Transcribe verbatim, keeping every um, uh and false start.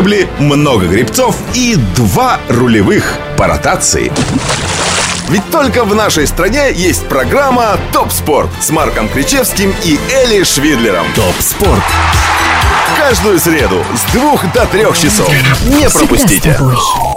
шибли, много гребцов и два рулевых по ротации. Ведь только в нашей стране есть программа «Топ Спорт» с Марком Кричевским и Эли Швидлером. Топ Спорт. Каждую среду с двух до трех часов. Не пропустите.